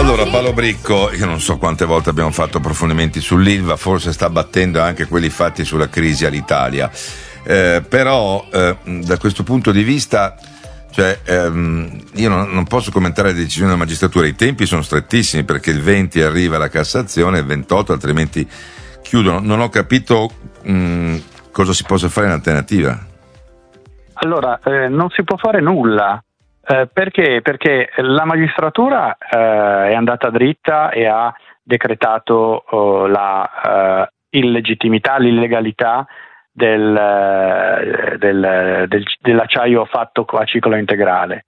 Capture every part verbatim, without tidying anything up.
Allora, Paolo Bricco, io non so quante volte abbiamo fatto approfondimenti sull'Ilva, forse sta battendo anche quelli fatti sulla crisi all'Italia, eh, però eh, da questo punto di vista, cioè, ehm, io non, non posso commentare le decisioni della magistratura, i tempi sono strettissimi perché il venti arriva la Cassazione, il ventotto altrimenti chiudono. Non ho capito mh, cosa si possa fare in alternativa. Allora, eh, non si può fare nulla. Eh, perché? Perché la magistratura eh, è andata dritta e ha decretato oh, la eh, illegittimità, l'illegalità del, eh, del, del, dell'acciaio fatto a ciclo integrale,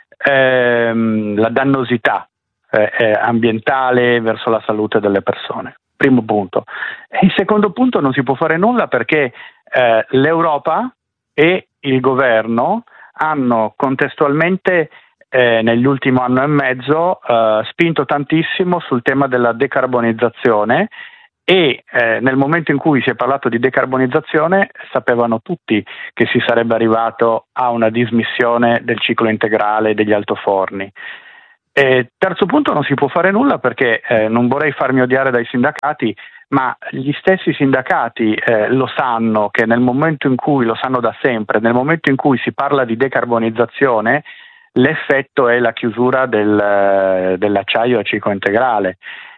eh, la dannosità eh, ambientale verso la salute delle persone. Primo punto. Il secondo punto, non si può fare nulla perché eh, l'Europa e il governo hanno contestualmente eh, negli ultimi anno e mezzo eh, spinto tantissimo sul tema della decarbonizzazione e eh, nel momento in cui si è parlato di decarbonizzazione sapevano tutti che si sarebbe arrivato a una dismissione del ciclo integrale degli altoforni. E terzo punto, non si può fare nulla perché eh, non vorrei farmi odiare dai sindacati, ma gli stessi sindacati eh, lo sanno che nel momento in cui, lo sanno da sempre, nel momento in cui si parla di decarbonizzazione, l'effetto è la chiusura del, dell'acciaio a ciclo integrale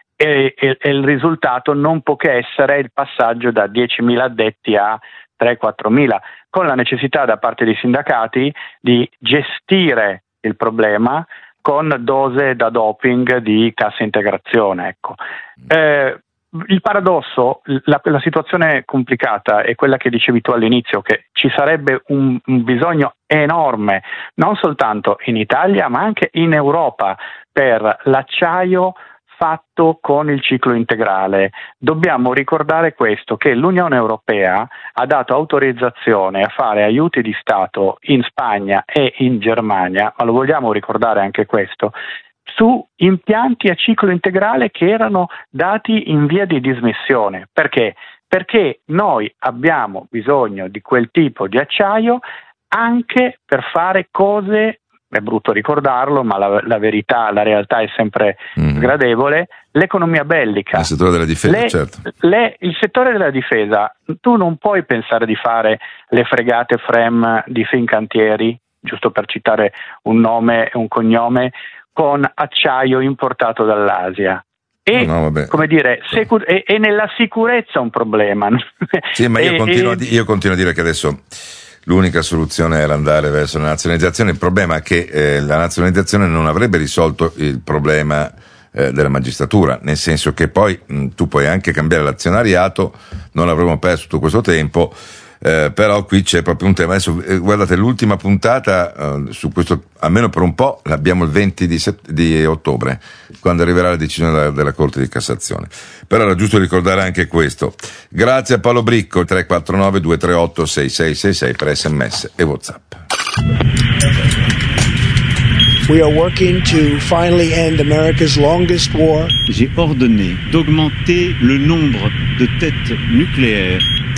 e, e, e il risultato non può che essere il passaggio da diecimila addetti a tre quattromila, con la necessità da parte dei sindacati di gestire il problema con dose da doping di cassa integrazione. Ecco. Eh, il paradosso, la, la situazione complicata è quella che dicevi tu all'inizio, che ci sarebbe un, un bisogno enorme, non soltanto in Italia ma anche in Europa, per l'acciaio fatto con il ciclo integrale. Dobbiamo ricordare questo, che l'Unione Europea ha dato autorizzazione a fare aiuti di Stato in Spagna e in Germania, ma lo vogliamo ricordare anche questo, su impianti a ciclo integrale che erano dati in via di dismissione. Perché? Perché noi abbiamo bisogno di quel tipo di acciaio anche per fare cose, è brutto ricordarlo, ma la, la verità, la realtà è sempre mm. sgradevole, l'economia bellica. Il settore della difesa, le, certo. Le, il settore della difesa, tu non puoi pensare di fare le fregate Frem di Fincantieri, giusto per citare un nome e un cognome, con acciaio importato dall'Asia. E, no, come dire, secu- è, è nella sicurezza un problema. Sì, ma io, e, continuo, e... a di- io continuo a dire che adesso l'unica soluzione era andare verso la nazionalizzazione. Il problema è che eh, la nazionalizzazione non avrebbe risolto il problema eh, della magistratura, nel senso che poi mh, tu puoi anche cambiare l'azionariato, non avremmo perso tutto questo tempo. Eh, però qui c'è proprio un tema. Adesso eh, guardate, l'ultima puntata eh, su questo, almeno per un po', l'abbiamo il venti di, set- di ottobre, quando arriverà la decisione della, della Corte di Cassazione. Però era giusto ricordare anche questo. Grazie a Paolo Bricco, tre quattro nove due tre otto sei sei sei sei per sms e WhatsApp. We are working to finally end America's longest war. J'ai ordonné d'augmenter le nombre de têtes nucléaires.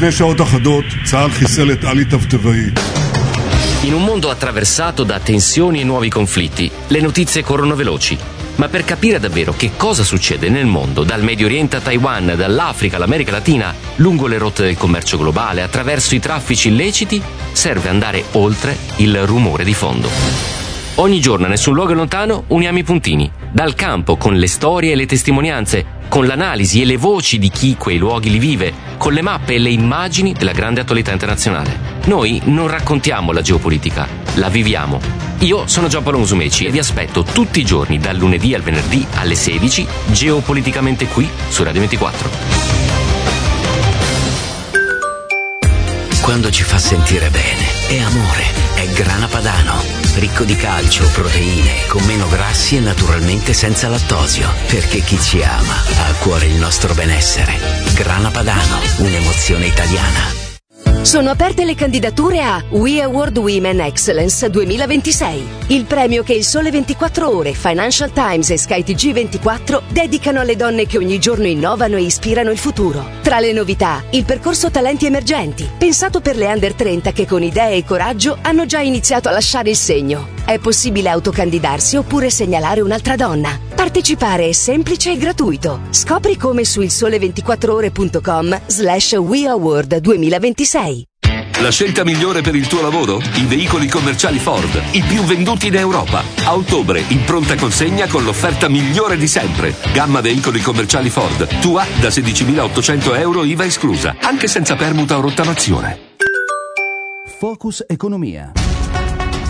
In un mondo attraversato da tensioni e nuovi conflitti, le notizie corrono veloci. Ma per capire davvero che cosa succede nel mondo, dal Medio Oriente a Taiwan, dall'Africa all'America Latina, lungo le rotte del commercio globale, attraverso i traffici illeciti, serve andare oltre il rumore di fondo. Ogni giorno, a nessun luogo lontano, uniamo i puntini. Dal campo, con le storie e le testimonianze, con l'analisi e le voci di chi quei luoghi li vive, con le mappe e le immagini della grande attualità internazionale. Noi non raccontiamo la geopolitica, la viviamo. Io sono Giampaolo Musumeci e vi aspetto tutti i giorni, dal lunedì al venerdì alle sedici, geopoliticamente qui su Radio ventiquattro. Quando ci fa sentire bene, è amore, è Grana Padano. Ricco di calcio, proteine, con meno grassi e naturalmente senza lattosio. Perché chi ci ama ha a cuore il nostro benessere. Grana Padano, un'emozione italiana. Sono aperte le candidature a We Award Women Excellence duemilaventisei, il premio che il Sole ventiquattro Ore, Financial Times e Sky T G ventiquattro dedicano alle donne che ogni giorno innovano e ispirano il futuro. Tra le novità, il percorso Talenti Emergenti, pensato per le under trenta che con idee e coraggio hanno già iniziato a lasciare il segno. È possibile autocandidarsi oppure segnalare un'altra donna. Partecipare è semplice e gratuito. Scopri come su il sole ventiquattro ore punto com slash We Award duemilaventisei. La scelta migliore per il tuo lavoro? I veicoli commerciali Ford, i più venduti in Europa. A ottobre, in pronta consegna con l'offerta migliore di sempre. Gamma veicoli commerciali Ford, tua da sedicimilaottocento euro I V A esclusa, anche senza permuta o rottamazione. Focus Economia.